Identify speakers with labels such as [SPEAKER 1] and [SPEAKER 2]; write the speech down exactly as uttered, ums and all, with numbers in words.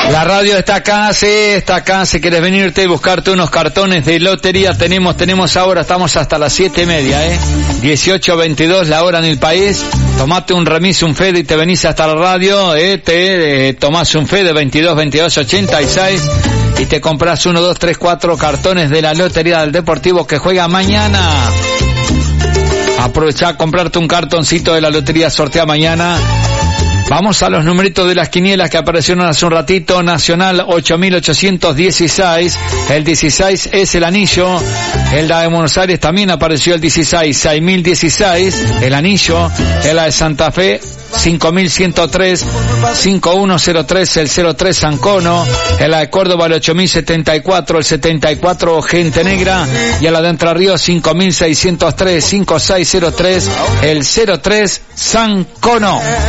[SPEAKER 1] La radio está acá, sí, está acá. Si quieres venirte y buscarte unos cartones de lotería, tenemos, tenemos ahora, estamos hasta las siete y media, ¿eh? dieciocho veintidós la hora en el país. Tomate un remis, un Fede y te venís hasta la radio, ¿eh? Te eh, tomás un Fede veintidós veintidós ochenta y seis y te compras uno, dos, tres, cuatro cartones de la lotería del Deportivo que juega mañana. Aprovechá a comprarte un cartoncito de la lotería sortea mañana. Vamos a los numeritos de las quinielas que aparecieron hace un ratito. Nacional ocho mil ochocientos dieciséis, el dieciséis es el anillo. En la de Buenos Aires también apareció el dieciséis, seis mil dieciséis, el anillo. En la de Santa Fe cinco mil ciento tres, cinco mil ciento tres, el cero tres Sancono. En la de Córdoba el ocho mil setenta y cuatro, el setenta y cuatro Gente Negra. Y en la de Entre Ríos cinco mil seiscientos tres, cinco mil seiscientos tres, el cero tres Sancono.